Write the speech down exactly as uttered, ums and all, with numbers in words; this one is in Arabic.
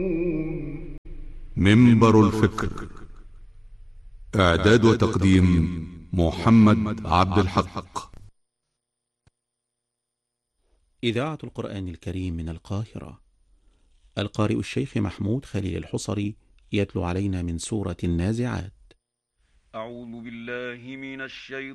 منبر الفكر. إعداد وتقديم محمد عبد الحق. إذاعة القرآن الكريم من القاهرة. القارئ الشيخ محمود خليل الحصري يتلو علينا من سورة النازعات. أعوذ بالله من الشيطان